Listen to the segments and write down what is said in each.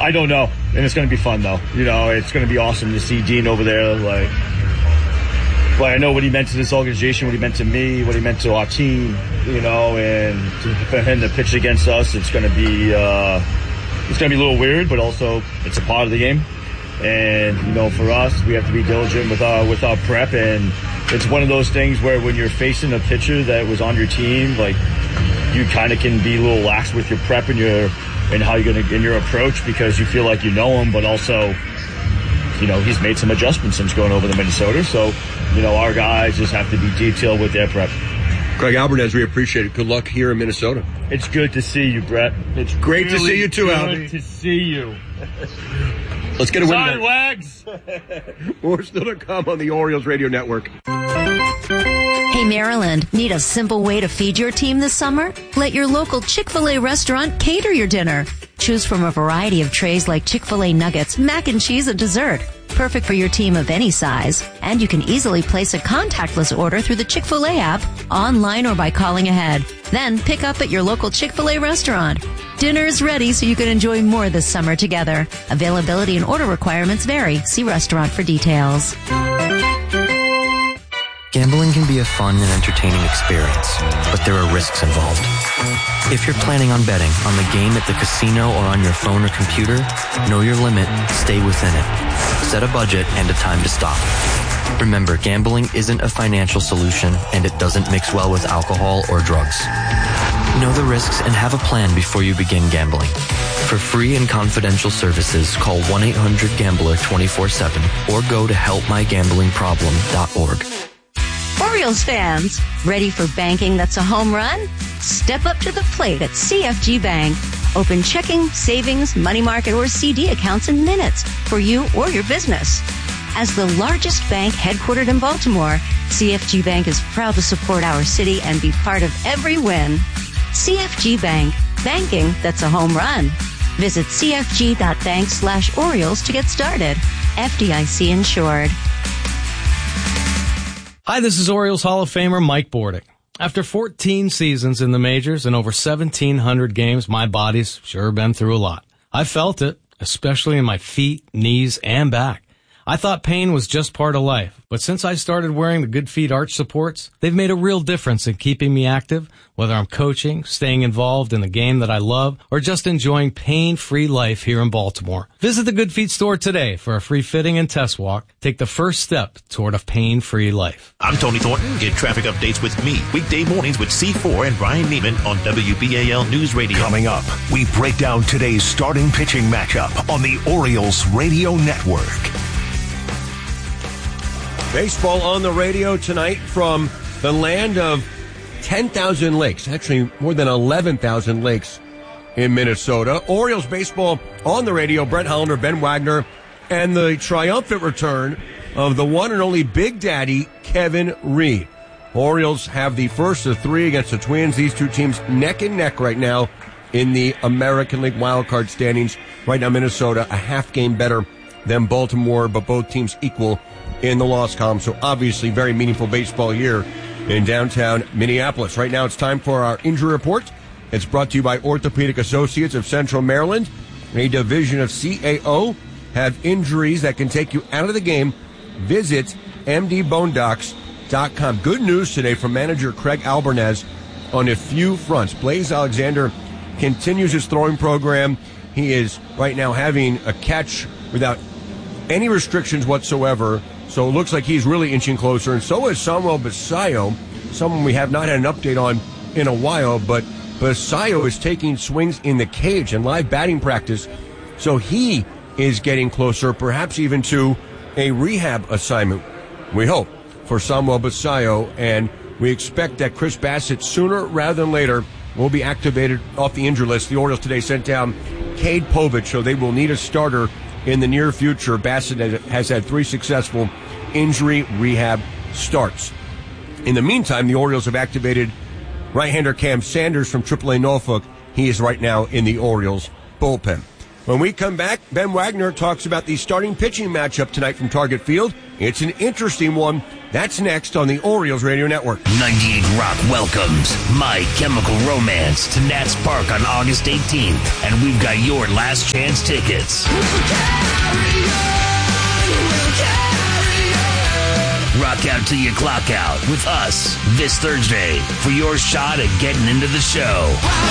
I don't know, and it's going to be fun though. It's going to be awesome to see Dean over there. Like I know what he meant to this organization, what he meant to me, what he meant to our team. And for him to pitch against us, it's going to be a little weird, but also it's a part of the game. And for us, we have to be diligent with our prep, and it's one of those things where when you're facing a pitcher that was on your team, like you kind of can be a little lax with your prep and how you're in your approach because you feel like you know him, but also he's made some adjustments since going over to Minnesota. So our guys just have to be detailed with their prep. Craig Albernez, we appreciate it. Good luck here in Minnesota. It's good to see you, Brett. It's great to see you too, Albie. Good to see you. Let's get a win. Sign Wags. More still to come on the Orioles Radio Network. Hey, Maryland, need a simple way to feed your team this summer? Let your local Chick-fil-A restaurant cater your dinner. Choose from a variety of trays like Chick-fil-A nuggets, mac and cheese, and dessert. Perfect for your team of any size. And you can easily place a contactless order through the Chick-fil-A app, online or by calling ahead. Then pick up at your local Chick-fil-A restaurant. Dinner is ready so you can enjoy more this summer together. Availability and order requirements vary. See restaurant for details. Gambling can be a fun and entertaining experience, but there are risks involved. If you're planning on betting on the game at the casino or on your phone or computer, know your limit, stay within it. Set a budget and a time to stop. Remember, gambling isn't a financial solution, and it doesn't mix well with alcohol or drugs. Know the risks and have a plan before you begin gambling. For free and confidential services, call 1-800-GAMBLER 24/7 or go to helpmygamblingproblem.org. Orioles fans, ready for banking that's a home run? Step up to the plate at CFG Bank. Open checking, savings, money market, or CD accounts in minutes for you or your business. As the largest bank headquartered in Baltimore, CFG Bank is proud to support our city and be part of every win. CFG Bank, banking that's a home run. Visit cfg.bank/Orioles to get started. FDIC insured. Hi, this is Orioles Hall of Famer Mike Bordick. After 14 seasons in the majors and over 1,700 games, my body's sure been through a lot. I felt it, especially in my feet, knees, and back. I thought pain was just part of life, but since I started wearing the Good Feet arch supports, they've made a real difference in keeping me active, whether I'm coaching, staying involved in the game that I love, or just enjoying pain-free life here in Baltimore. Visit the Good Feet store today for a free fitting and test walk. Take the first step toward a pain-free life. I'm Tony Thornton. Get traffic updates with me weekday mornings with C4 and Ryan Neiman on WBAL News Radio. Coming up, we break down today's starting pitching matchup on the Orioles Radio Network. Baseball on the radio tonight from the land of 10,000 lakes, actually more than 11,000 lakes in Minnesota. Orioles baseball on the radio, Brett Hollander, Ben Wagner, and the triumphant return of the one and only Big Daddy, Kevin Reed. Orioles have the first of three against the Twins. These two teams neck and neck right now in the American League wildcard standings. Right now, Minnesota a half game better than Baltimore, but both teams equal in the loss column. So obviously very meaningful baseball here in downtown Minneapolis. Right now it's time for our injury report. It's brought to you by Orthopedic Associates of Central Maryland, a division of CAO. Have injuries that can take you out of the game? Visit mdbonedocs.com. Good news today from manager Craig Albernez on a few fronts. Blaze Alexander continues his throwing program. He is right now having a catch without any restrictions whatsoever. So it looks like he's really inching closer. And so is Samuel Basayo, someone we have not had an update on in a while. But Basayo is taking swings in the cage and live batting practice. So he is getting closer, perhaps even to a rehab assignment, we hope, for Samuel Basayo. And we expect that Chris Bassett, sooner rather than later, will be activated off the injury list. The Orioles today sent down Cade Povich, so they will need a starter in the near future. Bassett has had 3 successful injury rehab starts. In the meantime, the Orioles have activated right-hander Cam Sanders from AAA Norfolk. He is right now in the Orioles bullpen. When we come back, Ben Wagner talks about the starting pitching matchup tonight from Target Field. It's an interesting one. That's next on the Orioles Radio Network. 98 Rock welcomes My Chemical Romance to Nats Park on August 18th. And we've got your last chance tickets. Rock out till you clock out with us this Thursday for your shot at getting into the show.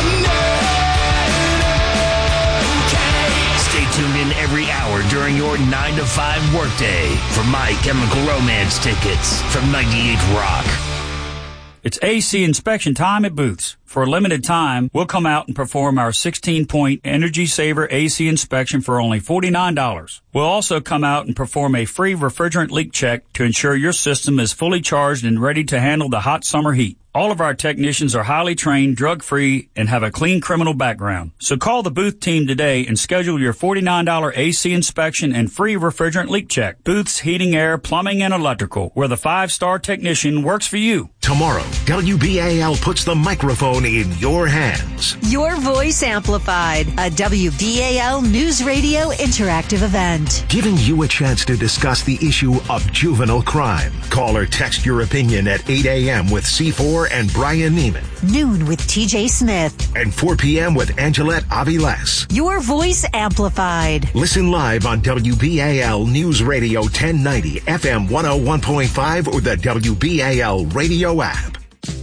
Stay tuned in every hour during your 9 to 5 workday for My Chemical Romance tickets from 98 Rock. It's AC inspection time at Booth's. For a limited time, we'll come out and perform our 16-point Energy Saver AC inspection for only $49. We'll also come out and perform a free refrigerant leak check to ensure your system is fully charged and ready to handle the hot summer heat. All of our technicians are highly trained, drug-free, and have a clean criminal background. So call the Booth team today and schedule your $49 AC inspection and free refrigerant leak check. Booth's Heating, Air, Plumbing, and Electrical, where the 5-star technician works for you. Tomorrow, WBAL puts the microphone in your hands. Your Voice Amplified, a WBAL News Radio interactive event. Giving you a chance to discuss the issue of juvenile crime. Call or text your opinion at 8 a.m. with C4 and Brian Neiman. Noon with TJ Smith. And 4 p.m. with Angelette Aviles. Your Voice Amplified. Listen live on WBAL News Radio 1090, FM 101.5, or the WBAL radio app.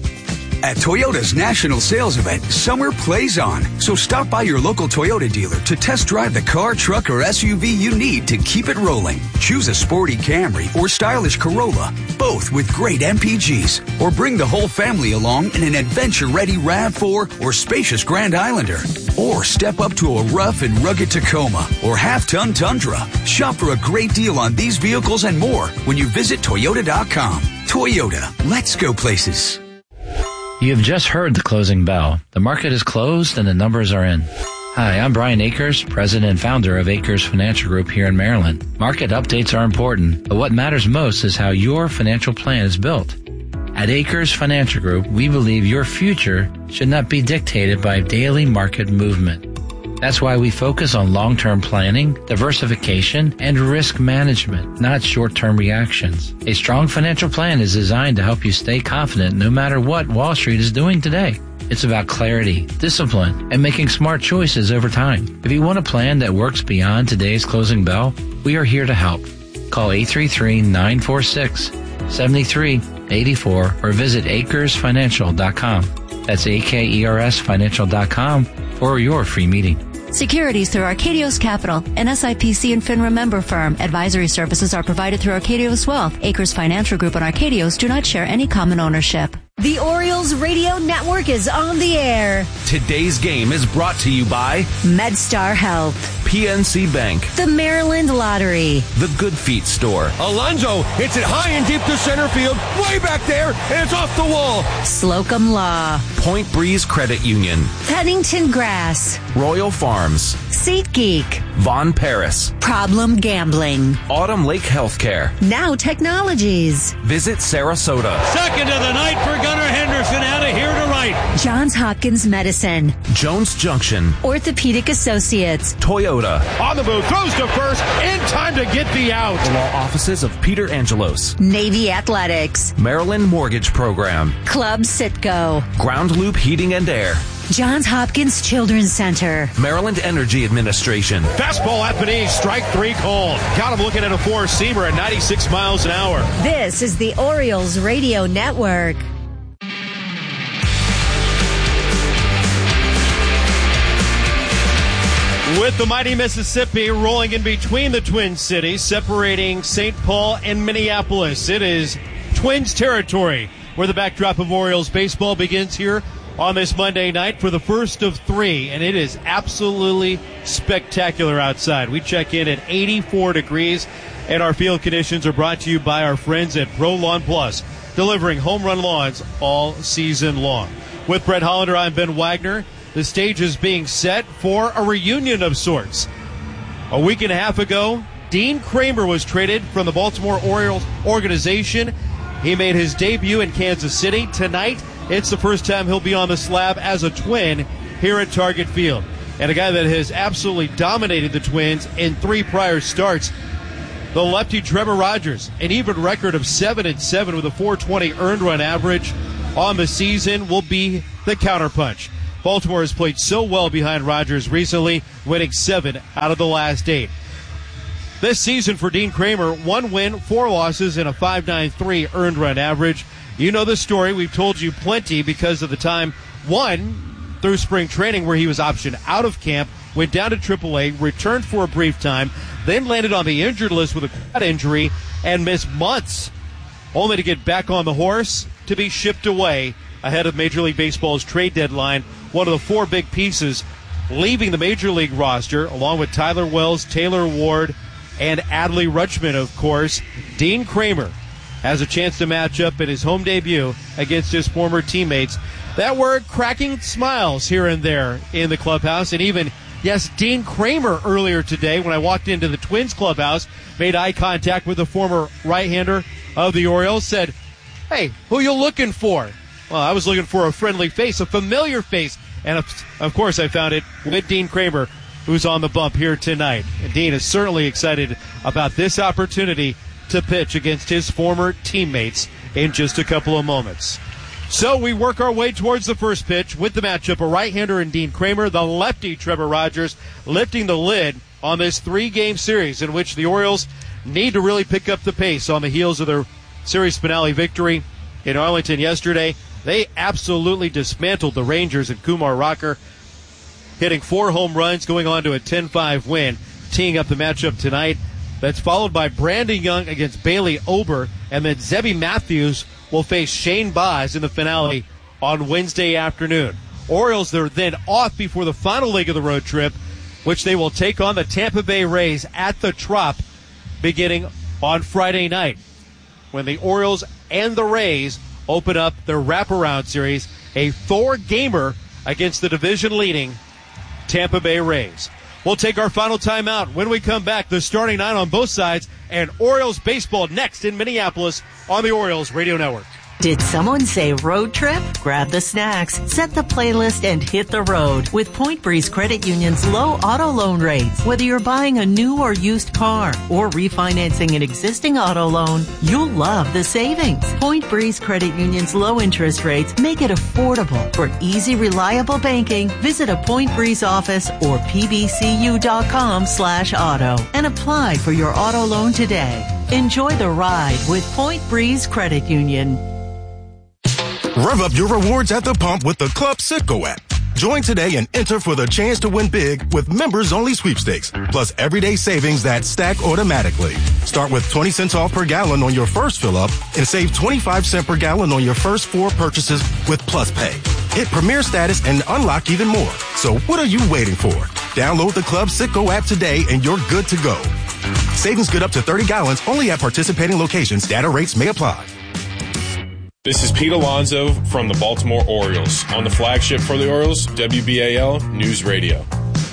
At Toyota's national sales event, summer plays on. So stop by your local Toyota dealer to test drive the car, truck, or SUV you need to keep it rolling. Choose a sporty Camry or stylish Corolla, both with great MPGs. Or bring the whole family along in an adventure-ready RAV4 or spacious Grand Islander. Or step up to a rough and rugged Tacoma or half-ton Tundra. Shop for a great deal on these vehicles and more when you visit Toyota.com. Toyota, let's go places. You have just heard the closing bell. The market is closed and the numbers are in. Hi, I'm Brian Akers, president and founder of Akers Financial Group here in Maryland. Market updates are important, but what matters most is how your financial plan is built. At Akers Financial Group, we believe your future should not be dictated by daily market movement. That's why we focus on long-term planning, diversification, and risk management, not short-term reactions. A strong financial plan is designed to help you stay confident no matter what Wall Street is doing today. It's about clarity, discipline, and making smart choices over time. If you want a plan that works beyond today's closing bell, we are here to help. Call 833-946-7384 or visit AkersFinancial.com. That's AKERSFinancial.com for your free meeting. Securities through Arcadios Capital, an SIPC and FINRA member firm. Advisory services are provided through Arcadios Wealth. Acres Financial Group and Arcadios do not share any common ownership. The Orioles Radio Network is on the air. Today's game is brought to you by MedStar Health, PNC Bank, the Maryland Lottery, the Good Feet Store. Alonso hits it high and deep to center field, way back there, and it's off the wall. Slocum Law, Point Breeze Credit Union, Pennington Grass, Royal Farms, SeatGeek, Von Paris, Problem Gambling, Autumn Lake Healthcare, Now Technologies. Visit Sarasota. Second of the night for Gunnar Henderson, out of here to right. Johns Hopkins Medicine, Jones Junction, Orthopedic Associates, Toyota. On the move, throws to first, in time to get the out. The law offices of Peter Angelos, Navy Athletics, Maryland Mortgage Program, Club Citgo, Ground Loop Heating and Air, Johns Hopkins Children's Center, Maryland Energy Administration. Fastball at Panini, strike 3 called. Got him looking at a 4-seamer at 96 miles an hour. This is the Orioles Radio Network. With the mighty Mississippi rolling in between the Twin Cities, separating St. Paul and Minneapolis, it is Twins territory where the backdrop of Orioles baseball begins here on this Monday night for the first of 3, and it is absolutely spectacular outside. We check in at 84 degrees, and our field conditions are brought to you by our friends at Pro Lawn Plus, delivering home run lawns all season long. With Brett Hollander, I'm Ben Wagner. The stage is being set for a reunion of sorts. A week and a half ago, Dean Kramer was traded from the Baltimore Orioles organization. He made his debut in Kansas City. Tonight, it's the first time he'll be on the slab as a Twin here at Target Field. and a guy that has absolutely dominated the Twins in 3 prior starts. The lefty Trevor Rogers, an even record of 7-7 with a .420 earned run average on the season, will be the counterpunch. Baltimore has played so well behind Rogers recently, winning 7 out of the last 8. This season for Dean Kramer, 1 win, 4 losses, and a .593 earned run average. You know the story. We've told you plenty because of the time, one, through spring training where he was optioned out of camp, went down to AAA, returned for a brief time, then landed on the injured list with a quad injury and missed months, only to get back on the horse to be shipped away ahead of Major League Baseball's trade deadline. One of the 4 big pieces leaving the Major League roster, along with Tyler Wells, Taylor Ward, and Adley Rutschman, of course. Dean Kramer has a chance to match up in his home debut against his former teammates that were cracking smiles here and there in the clubhouse. And even, yes, Dean Kramer earlier today, when I walked into the Twins clubhouse, made eye contact with the former right-hander of the Orioles, said, "Hey, who you looking for?" Well, I was looking for a friendly face, a familiar face. And, of course, I found it with Dean Kramer, who's on the bump here tonight. And Dean is certainly excited about this opportunity to pitch against his former teammates in just a couple of moments. So we work our way towards the first pitch with the matchup, a right-hander in Dean Kramer, the lefty Trevor Rogers, lifting the lid on this 3-game series in which the Orioles need to really pick up the pace on the heels of their series finale victory in Arlington yesterday. They absolutely dismantled the Rangers and Kumar Rocker, hitting 4 home runs, going on to a 10-5 win, teeing up the matchup tonight. That's followed by Brandon Young against Bailey Ober, and then Zebby Matthews will face Shane Baz in the finale on Wednesday afternoon. Orioles are then off before the final leg of the road trip, which they will take on the Tampa Bay Rays at the Trop beginning on Friday night, when the Orioles and the Rays open up their wraparound series, a 4-gamer against the division-leading Tampa Bay Rays. We'll take our final timeout. When we come back, the starting 9 on both sides and Orioles baseball next in Minneapolis on the Orioles Radio Network. Did someone say road trip? Grab the snacks, set the playlist, and hit the road with Point Breeze Credit Union's low auto loan rates. Whether you're buying a new or used car or refinancing an existing auto loan, you'll love the savings. Point Breeze Credit Union's low interest rates make it affordable. For easy, reliable banking, visit a Point Breeze office or pbcu.com/auto and apply for your auto loan today. Enjoy the ride with Point Breeze Credit Union. Rev up your rewards at the pump with the Club Citgo app. Join today and enter for the chance to win big with members-only sweepstakes, plus everyday savings that stack automatically. Start with 20 cents off per gallon on your first fill-up and save 25 cents per gallon on your first 4 purchases with Plus Pay. Hit Premier status and unlock even more. So what are you waiting for? Download the Club Citgo app today and you're good to go. Savings good up to 30 gallons only at participating locations. Data rates may apply. This is Pete Alonso from the Baltimore Orioles on the flagship for the Orioles, WBAL News Radio.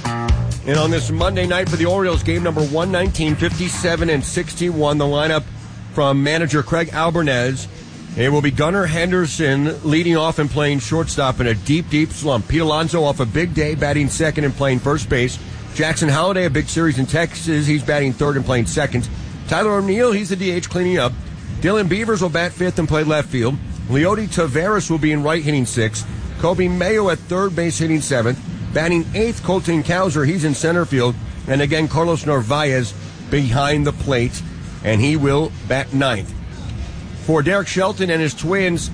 And on this Monday night for the Orioles, game number 119, 57-61, the lineup from manager Craig Albernez. It will be Gunnar Henderson leading off and playing shortstop in a deep, deep slump. Pete Alonso off a big day, batting second and playing first base. Jackson Holliday, a big series in Texas. He's batting third and playing second. Tyler O'Neill, he's the DH cleaning up. Dylan Beavers will bat fifth and play left field. Leody Taveras will be in right hitting sixth. Kobe Mayo at third base hitting seventh. Batting eighth, Colton Cowser, he's in center field. And again, Carlos Narvaez behind the plate, and he will bat ninth. For Derek Shelton and his Twins,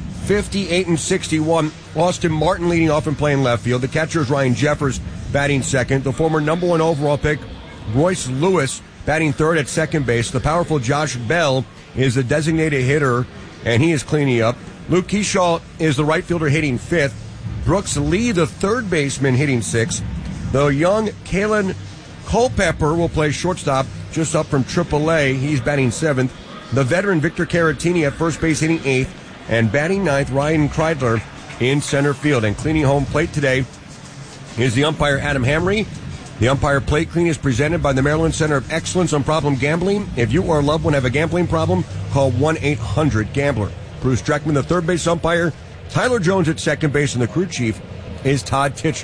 58-61. Austin Martin leading off and playing left field. The catcher is Ryan Jeffers batting second. The former number 1 overall pick, Royce Lewis, batting third at second base. The powerful Josh Bell is the designated hitter, and he is cleaning up. Luke Keyshaw is the right fielder hitting fifth. Brooks Lee, the third baseman, hitting sixth. The young Kalen Culpepper will play shortstop, just up from AAA. He's batting seventh. The veteran Victor Caratini at first base hitting eighth. And batting ninth, Ryan Kreidler in center field. And cleaning home plate today is the umpire Adam Hamry. The umpire plate clean is presented by the Maryland Center of Excellence on Problem Gambling. If you or a loved one have a gambling problem, call 1-800-GAMBLER. Bruce Dreckman, the third base umpire. Tyler Jones at second base, and the crew chief is Todd Titchener.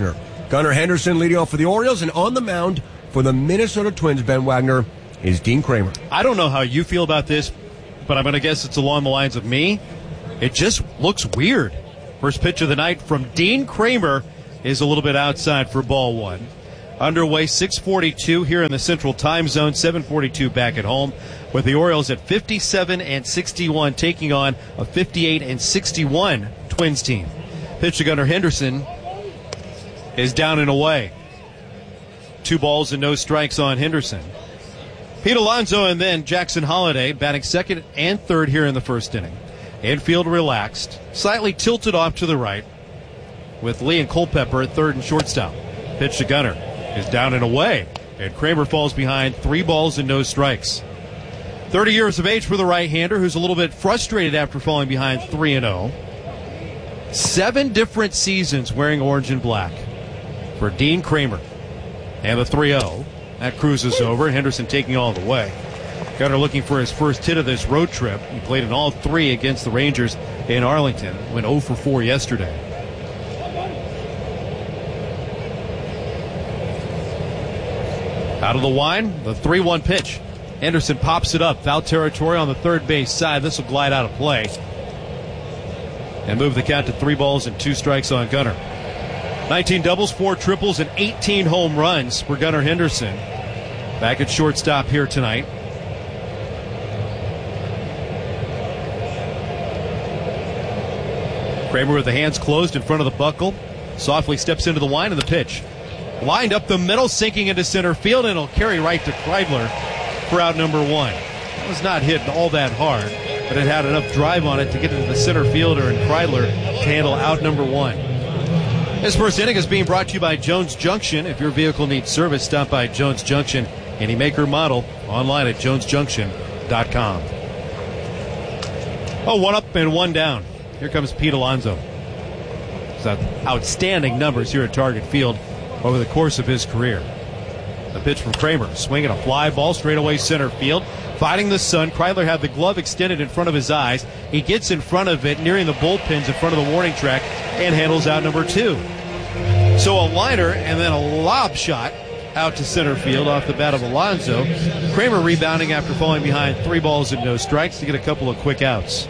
Gunnar Henderson leading off for the Orioles, and on the mound for the Minnesota Twins, Ben Wagner, is Dean Kramer. I don't know how you feel about this, but I'm going to guess it's along the lines of me. It just looks weird. First pitch of the night from Dean Kramer is a little bit outside for ball one. Underway, 6:42 here in the Central Time Zone, 7:42 back at home, with the Orioles at 57-61, taking on a 58-61 Twins team. Pitch to Gunnar Henderson is down and away. 2 balls and no strikes on Henderson. Pete Alonso and then Jackson Holliday batting second and third here in the first inning. Infield relaxed, slightly tilted off to the right, with Lee and Culpepper at third and shortstop. Pitch to Gunnar is down and away, and Kramer falls behind 3 balls and no strikes. 30 years of age for the right-hander, who's a little bit frustrated after falling behind 3-0. 7 different seasons wearing orange and black for Dean Kramer. And the 3-0. That cruises over. Henderson taking all the way. Gunnar looking for his first hit of this road trip. He played in all 3 against the Rangers in Arlington. Went 0 for 4 yesterday. Out of the line, the 3-1 pitch. Henderson pops it up. Foul territory on the third base side. This will glide out of play and move the count to 3 balls and 2 strikes on Gunnar. 19 doubles, 4 triples, and 18 home runs for Gunnar Henderson. Back at shortstop here tonight. Kramer with the hands closed in front of the buckle. Softly steps into the line of the pitch. Lined up the middle, sinking into center field, and it'll carry right to Kreidler for out number 1. That was not hit all that hard, but it had enough drive on it to get into the center fielder and Kreidler to handle out number 1. This first inning is being brought to you by Jones Junction. If your vehicle needs service, stop by Jones Junction. Any make or model, online at jonesjunction.com. Oh, 1 up and 1 down. Here comes Pete Alonso. He's had outstanding numbers here at Target Field over the course of his career. The pitch from Kramer, swinging a fly ball straight away center field. Fighting the sun, Kreidler had the glove extended in front of his eyes. He gets in front of it, nearing the bullpens in front of the warning track, and handles out number 2. So a liner and then a lob shot out to center field off the bat of Alonso. Kramer rebounding after falling behind 3 balls and no strikes to get a couple of quick outs.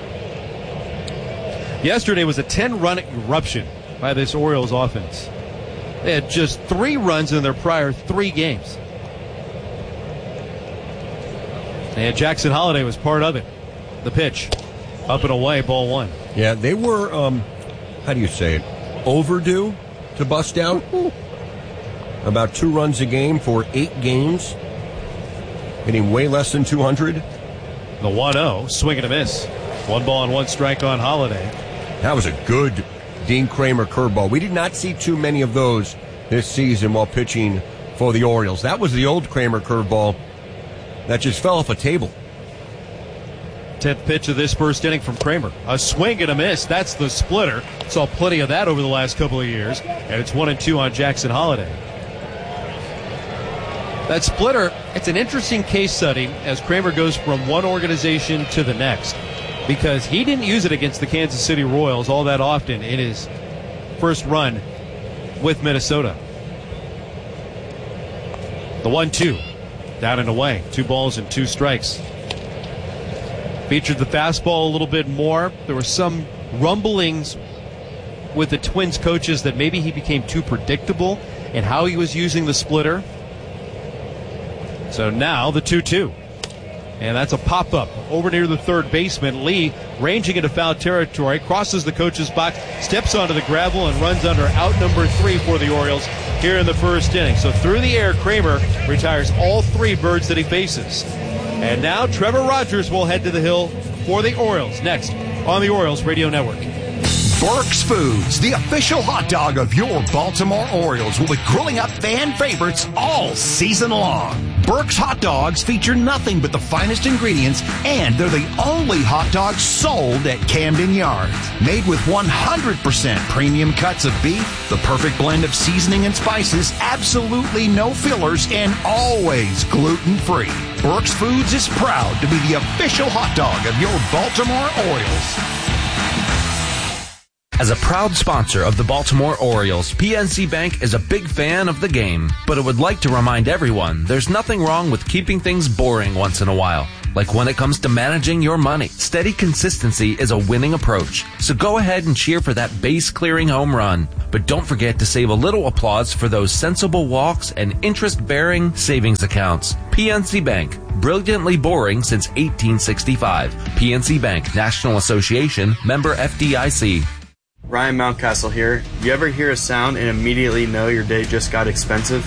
Yesterday was a 10-run eruption by this Orioles offense. They had just 3 runs in their prior 3 games. And Jackson Holliday was part of it. The pitch, up and away, ball 1. Yeah, they were, how do you say it, overdue to bust down. About 2 runs a game for 8 games. Hitting way less than 200. The 1-0, swing and a miss. 1 ball and 1 strike on Holliday. That was a good Dean Kramer curveball. We did not see too many of those this season while pitching for the Orioles. That was the old Kramer curveball that just fell off a table. 10th pitch of this first inning from Kramer. A swing and a miss. That's the splitter. Saw plenty of that over the last couple of years. And it's 1-2 on Jackson Holliday. That splitter, it's an interesting case study as Kramer goes from one organization to the next, because he didn't use it against the Kansas City Royals all that often in his first run with Minnesota. The 1-2, down and away. 2 balls and 2 strikes. Featured the fastball a little bit more. There were some rumblings with the Twins coaches that maybe he became too predictable in how he was using the splitter. So now the 2-2. And that's a pop-up over near the third baseman. Lee ranging into foul territory, crosses the coach's box, steps onto the gravel, and runs under out number 3 for the Orioles here in the first inning. So through the air, Kramer retires all 3 birds that he faces. And now Trevor Rogers will head to the hill for the Orioles next on the Orioles Radio Network. Burke's Foods, the official hot dog of your Baltimore Orioles, will be grilling up fan favorites all season long. Burke's hot dogs feature nothing but the finest ingredients, and they're the only hot dogs sold at Camden Yards. Made with 100% premium cuts of beef, the perfect blend of seasoning and spices, absolutely no fillers, and always gluten-free. Burke's Foods is proud to be the official hot dog of your Baltimore Orioles. As a proud sponsor of the Baltimore Orioles, PNC Bank is a big fan of the game, but it would like to remind everyone there's nothing wrong with keeping things boring once in a while. Like when it comes to managing your money, steady consistency is a winning approach. So go ahead and cheer for that base-clearing home run. But don't forget to save a little applause for those sensible walks and interest-bearing savings accounts. PNC Bank, brilliantly boring since 1865. PNC Bank, National Association, member FDIC. Ryan Mountcastle here. You ever hear a sound and immediately know your day just got expensive?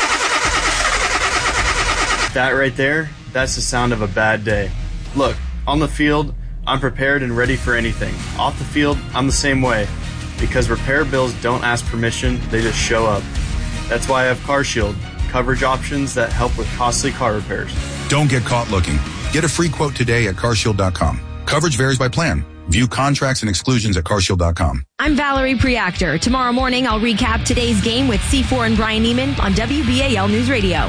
That right there, that's the sound of a bad day. Look, on the field, I'm prepared and ready for anything. Off the field, I'm the same way. Because repair bills don't ask permission, they just show up. That's why I have CarShield, coverage options that help with costly car repairs. Don't get caught looking. Get a free quote today at carshield.com. Coverage varies by plan. View contracts and exclusions at carshield.com. I'm Valerie Preactor. Tomorrow morning, I'll recap today's game with C4 and Brian Neiman on WBAL News Radio.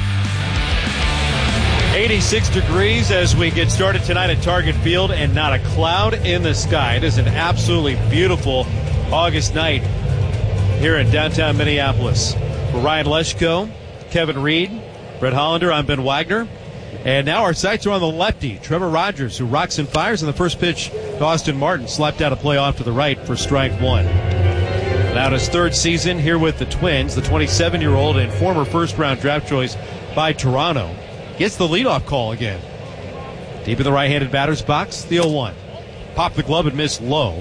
86 degrees as we get started tonight at Target Field, and not a cloud in the sky. It is an absolutely beautiful August night here in downtown Minneapolis. For Ryan Leschko, Kevin Reed, Brett Hollander, I'm Ben Wagner. And now our sights are on the lefty, Trevor Rogers, who rocks and fires in the first pitch to Austin Martin. Slapped out a play off to the right for strike one. Now in his third season here with the Twins, the 27-year-old and former first-round draft choice by Toronto gets the leadoff call again. Deep in the right-handed batter's box, the 0-1. Popped the glove and missed low.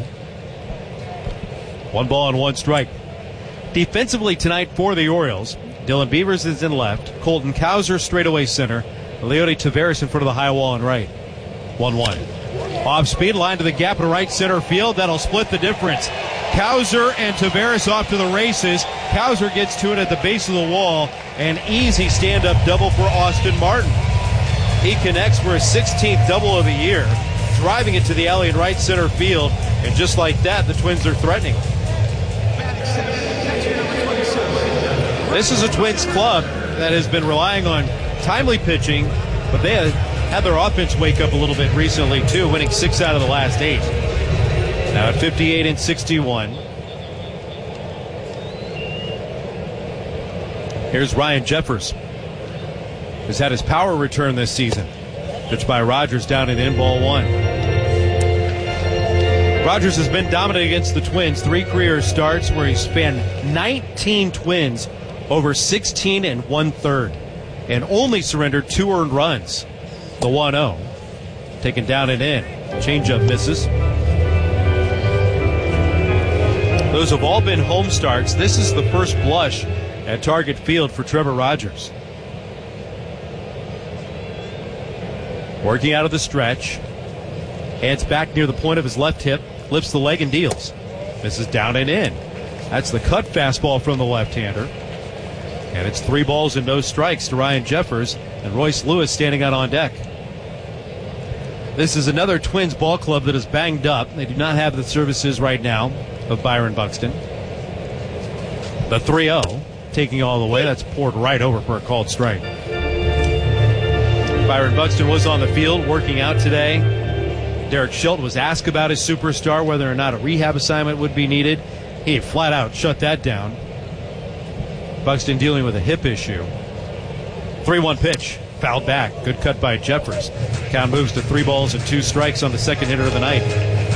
1 ball and 1 strike. Defensively tonight for the Orioles, Dylan Beavers is in left, Colton Cowser straightaway center, Leody Taveras in front of the high wall and right. 1-1. Off speed, line to the gap in right center field. That'll split the difference. Cowser and Taveras off to the races. Cowser gets to it at the base of the wall. An easy stand-up double for Austin Martin. He connects for his 16th double of the year, driving it to the alley in right center field. And just like that, the Twins are threatening. This is a Twins club that has been relying on timely pitching, but they have had their offense wake up a little bit recently too, winning 6 out of the last 8. Now at 58 and 61. Here's Ryan Jeffers, who's had his power return this season. Pitched by Rogers down and in, ball 1. Rogers has been dominant against the Twins. 3 career starts where he's fanned 19 Twins over 16 1/3. And only surrendered 2 earned runs. The 1-0. Taken down and in. Changeup misses. Those have all been home starts. This is the first blush at Target Field for Trevor Rogers. Working out of the stretch. Hands back near the point of his left hip. Lifts the leg and deals. Misses down and in. That's the cut fastball from the left-hander. And it's 3 balls and no strikes to Ryan Jeffers, and Royce Lewis standing out on deck. This is another Twins ball club that is banged up. They do not have the services right now of Byron Buxton. The 3-0, taking all the way. That's poured right over for a called strike. Byron Buxton was on the field working out today. Derek Shelton was asked about his superstar, whether or not a rehab assignment would be needed. He flat out shut that down. Buxton dealing with a hip issue. 3-1 pitch. Fouled back. Good cut by Jeffers. Count moves to 3 balls and 2 strikes on the second hitter of the night.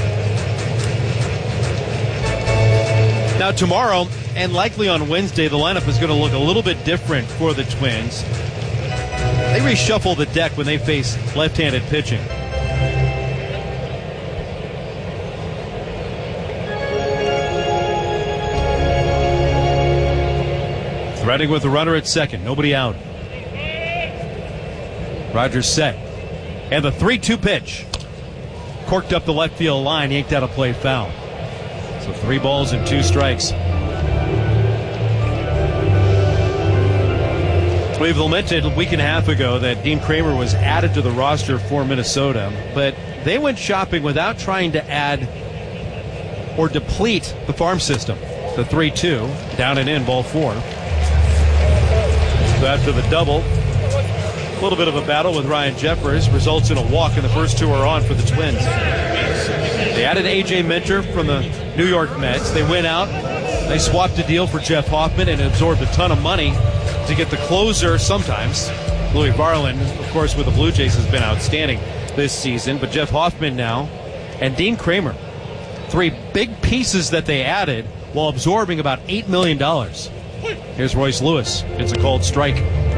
Now tomorrow, and likely on Wednesday, the lineup is going to look a little bit different for the Twins. They reshuffle the deck when they face left-handed pitching. Threading with the runner at second. Nobody out. Rogers set. And the 3-2 pitch. Corked up the left field line. Yanked out a play foul. So 3 balls and 2 strikes. We've lamented a week and a half ago that Dean Kramer was added to the roster for Minnesota. But they went shopping without trying to add or deplete the farm system. The 3-2. Down and in. Ball 4. So after the double, a little bit of a battle with Ryan Jeffers results in a walk, and the first 2 are on for the Twins. They added A.J. Minter from the New York Mets. They went out, they swapped a deal for Jeff Hoffman and absorbed a ton of money to get the closer sometimes. Louis Varland, of course, with the Blue Jays has been outstanding this season, but Jeff Hoffman now and Dean Kramer. 3 big pieces that they added while absorbing about $8 million. Here's Royce Lewis. It's a called strike.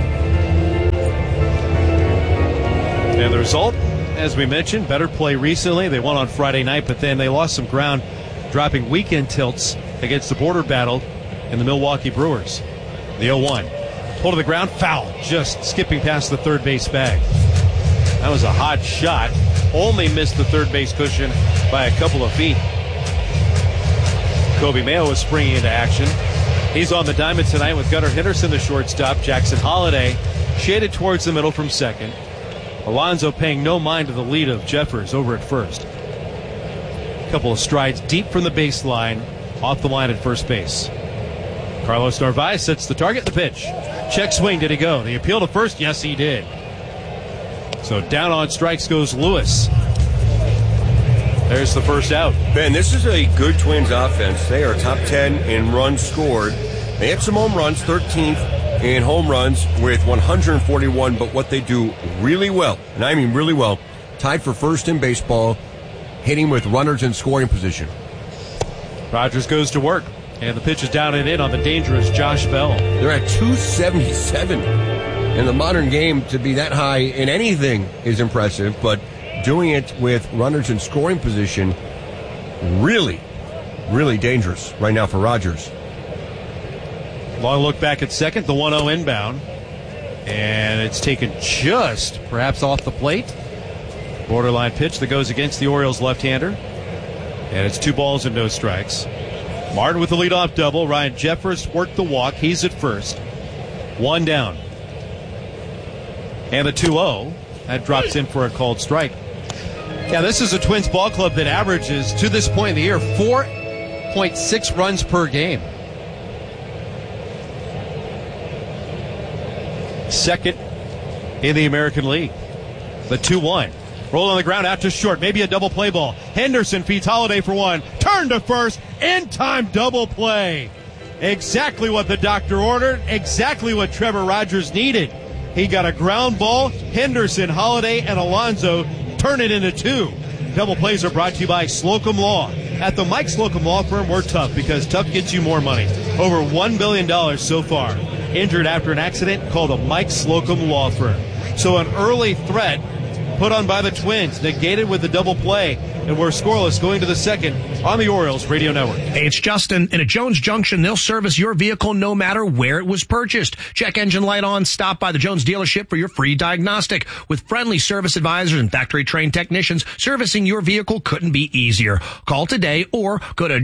And the result, as we mentioned, better play recently. They won on Friday night, but then they lost some ground, dropping weekend tilts against the border battle in the Milwaukee Brewers. The 0-1. Pull to the ground, foul, just skipping past the third base bag. That was a hot shot. Only missed the third base cushion by a couple of feet. Kobe Mayo was springing into action. He's on the diamond tonight with Gunnar Henderson, the shortstop. Jackson Holliday shaded towards the middle from second. Alonso paying no mind to the lead of Jeffers over at first. A couple of strides deep from the baseline, off the line at first base. Carlos Narvaez sets the target, the pitch. Check swing, did he go? The appeal to first, yes he did. So down on strikes goes Lewis. There's the first out. Ben, this is a good Twins offense. They are top 10 in runs scored. They had some home runs, 13th in home runs with 141, but what they do really well, and I mean really well, tied for first in baseball, hitting with runners in scoring position. Rogers goes to work, and the pitch is down and in on the dangerous Josh Bell. They're at 277. In the modern game, to be that high in anything is impressive, but doing it with runners in scoring position, really, really dangerous right now for Rogers. Long look back at second, the 1-0 inbound. And it's taken just perhaps off the plate. Borderline pitch that goes against the Orioles left-hander. And it's 2 balls and no strikes. Martin with the leadoff double. Ryan Jeffers worked the walk. He's at first. 1 down. And the 2-0. That drops in for a called strike. Yeah, this is a Twins ball club that averages, to this point in the year, 4.6 runs per game. Second in the American League. The 2-1. Roll on the ground out to short. Maybe a double play ball. Henderson feeds Holliday for 1. Turn to first. In time double play. Exactly what the doctor ordered. Exactly what Trevor Rogers needed. He got a ground ball. Henderson, Holliday, and Alonso turn it into 2. Double plays are brought to you by Slocum Law. At the Mike Slocum Law Firm, we're tough because tough gets you more money. Over $1 billion so far. Injured after an accident, called a Mike Slocum Law Firm. So an early threat put on by the Twins, negated with the double play, and we're scoreless going to the second on the Orioles Radio Network. Hey, it's Justin. And at Jones Junction, they'll service your vehicle no matter where it was purchased. Check engine light on. Stop by the Jones dealership for your free diagnostic. With friendly service advisors and factory-trained technicians, servicing your vehicle couldn't be easier. Call today or go to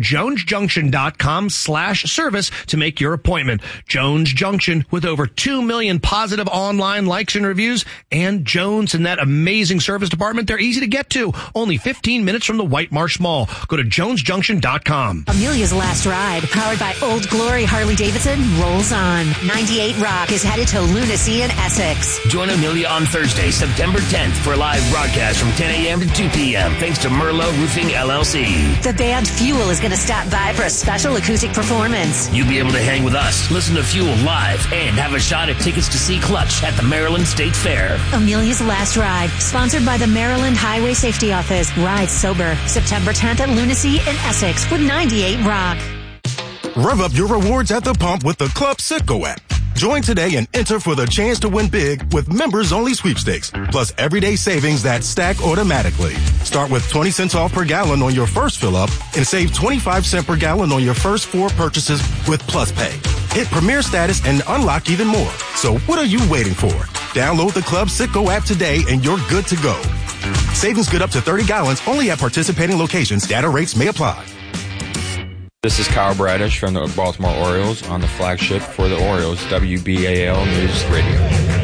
jonesjunction.com/service to make your appointment. Jones Junction, with over 2 million positive online likes and reviews, and Jones and that amazing service department, they're easy to get to. Only 15 minutes from the White Marsh Mall. Go to jonesjunction.com. Amelia's Last Ride, powered by Old Glory Harley-Davidson, rolls on. 98 Rock is headed to Lunacy in Essex. Join Amelia on Thursday, September 10th for a live broadcast from 10 a.m. to 2 p.m. thanks to Merlot Roofing LLC. The band Fuel is going to stop by for a special acoustic performance. You'll be able to hang with us, listen to Fuel live, and have a shot at tickets to see Clutch at the Maryland State Fair. Amelia's Last Ride, sponsored by the Maryland Highway Safety Office. Ride sober. September 10th at Lunacy in Essex with 98 Rock. Rev up your rewards at the pump with the Club Citgo app. Join today and enter for the chance to win big with members-only sweepstakes, plus everyday savings that stack automatically. Start with 20 cents off per gallon on your first fill-up and save 25 cents per gallon on your first 4 purchases with Plus Pay. Hit Premier status and unlock even more. So what are you waiting for? Download the Club Citgo app today and you're good to go. Savings good up to 30 gallons only at participating locations. Data rates may apply. This is Kyle Bradish from the Baltimore Orioles on the flagship for the Orioles, WBAL News Radio.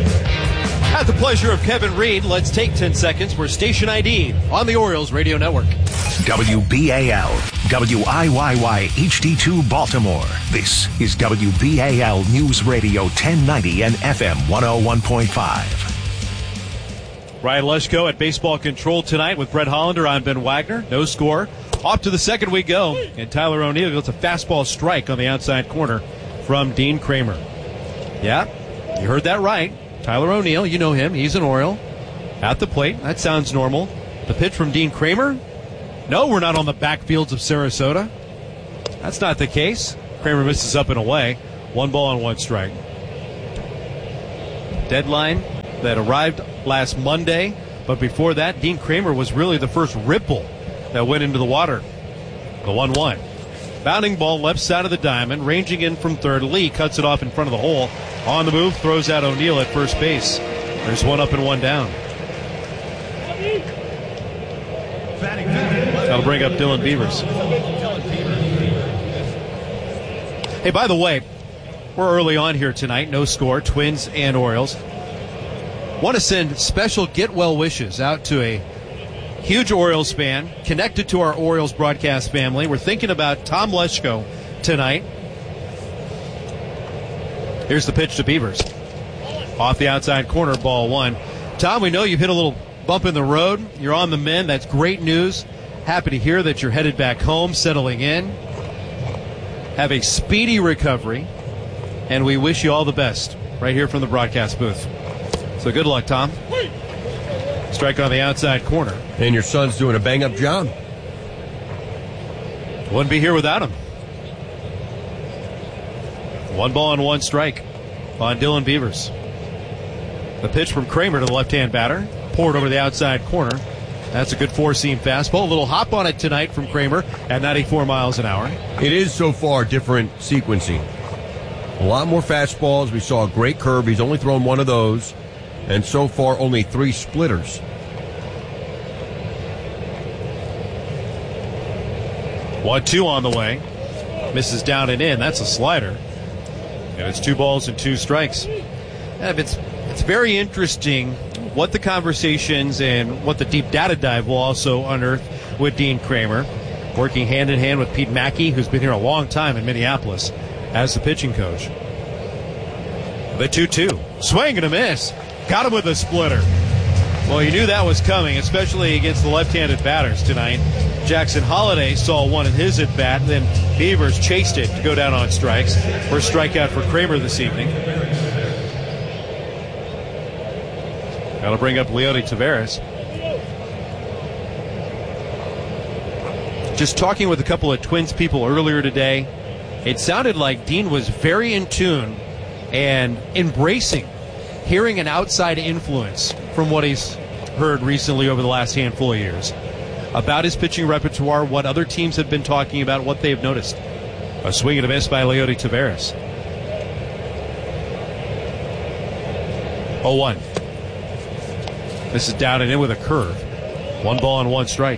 At the pleasure of Kevin Reed, let's take 10 seconds for Station ID on the Orioles Radio Network. WBAL, WIYY HD2 Baltimore. This is WBAL News Radio 1090 and FM 101.5. Ryan Leschko at Baseball Control tonight with Brett Hollander. I'm Ben Wagner. No score. Off to the second we go, and Tyler O'Neill gets a fastball strike on the outside corner from Dean Kramer. Yeah, you heard that right. Tyler O'Neill, you know him. He's an Oriole. At the plate, that sounds normal. The pitch from Dean Kramer? No, we're not on the backfields of Sarasota. That's not the case. Kramer misses up and away. 1 ball and 1 strike. Deadline that arrived last Monday, but before that, Dean Kramer was really the first ripple that went into the water. The 1-1. Bounding ball left side of the diamond, ranging in from third. Lee cuts it off in front of the hole. On the move, throws out O'Neill at first base. There's 1 up and 1 down. That'll bring up Dylan Beavers. Hey, by the way, we're early on here tonight. No score, Twins and Orioles. Want to send special get well wishes out to a huge Orioles fan connected to our Orioles broadcast family. We're thinking about Tom Leschko tonight. Here's the pitch to Beavers. Off the outside corner, ball 1. Tom, we know you've hit a little bump in the road. You're on the mend. That's great news. Happy to hear that you're headed back home, settling in. Have a speedy recovery, and we wish you all the best right here from the broadcast booth. So good luck, Tom. Strike on the outside corner. And your son's doing a bang-up job. Wouldn't be here without him. 1 ball and 1 strike on Dylan Beavers. The pitch from Kramer to the left-hand batter. Poured over the outside corner. That's a good 4-seam fastball. A little hop on it tonight from Kramer at 94 miles an hour. It is so far different sequencing. A lot more fastballs. We saw a great curve. He's only thrown 1 of those. And so far, only 3 splitters. One, 2 on the way. Misses down and in. That's a slider. And it's 2 balls and 2 strikes. It's very interesting what the conversations and what the deep data dive will also unearth with Dean Kramer, working hand in hand with Pete Mackey, who's been here a long time in Minneapolis as the pitching coach. The 2-2. Swing and a miss. Got him with a splitter. Well, you knew that was coming, especially against the left-handed batters tonight. Jackson Holiday saw 1 in his at-bat, then Beavers chased it to go down on strikes. First strikeout for Kramer this evening. That'll bring up Leody Taveras. Just talking with a couple of Twins people earlier today, it sounded like Dean was very in tune and embracing hearing an outside influence from what he's heard recently over the last handful of years about his pitching repertoire, what other teams have been talking about, what they've noticed. A swing and a miss by Leody Taveras. 0-1. This is down and in with a curve. 1 ball and 1 strike.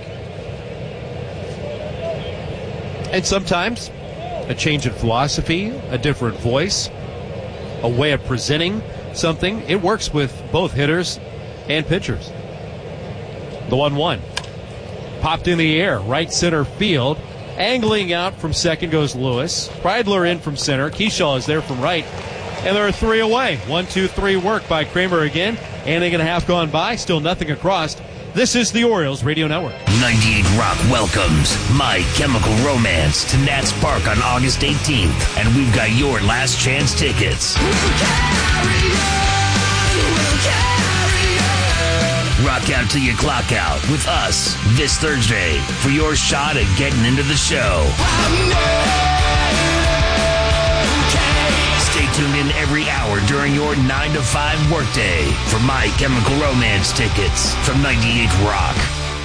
And sometimes a change in philosophy, a different voice, a way of presenting something, it works with both hitters and pitchers. The 1-1. Popped in the air, right center field. Angling out from second goes Lewis. Kreidler in from center. Keyshaw is there from right. And there are 3 away. 1-2-3 work by Kramer again. Inning and a half gone by. Still nothing across. This is the Orioles Radio Network. 98 Rock welcomes My Chemical Romance to Nats Park on August 18th. And we've got your last chance tickets. Rock out till you clock out with us this Thursday for your shot at getting into the show. Stay tuned in every hour during your 9 to 5 workday for My Chemical Romance tickets from 98 Rock.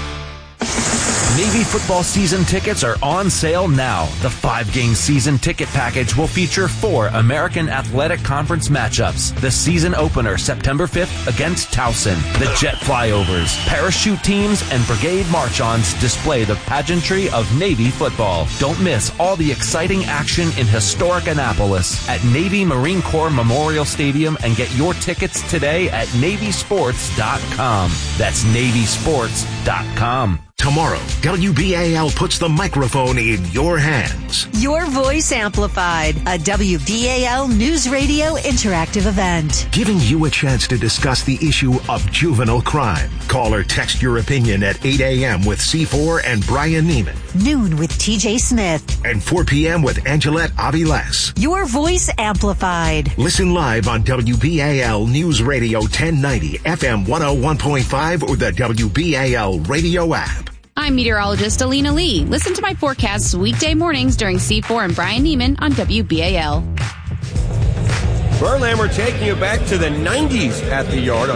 Navy football season tickets are on sale now. The 5-game season ticket package will feature 4 American Athletic Conference matchups. The season opener September 5th against Towson. The jet flyovers, parachute teams, and brigade march-ons display the pageantry of Navy football. Don't miss all the exciting action in historic Annapolis at Navy Marine Corps Memorial Stadium and get your tickets today at NavySports.com. That's NavySports.com. Tomorrow, WBAL puts the microphone in your hands. Your Voice Amplified, a WBAL News Radio interactive event. Giving you a chance to discuss the issue of juvenile crime. Call or text your opinion at 8 a.m. with C4 and Brian Neiman. Noon with TJ Smith. And 4 p.m. with Angelette Aviles. Your Voice Amplified. Listen live on WBAL News Radio 1090, FM 101.5, or the WBAL radio app. I'm meteorologist Alina Lee. Listen to my forecasts weekday mornings during C4 and Brian Neiman on WBAL. Berlamber taking you back to the 90s at the yard on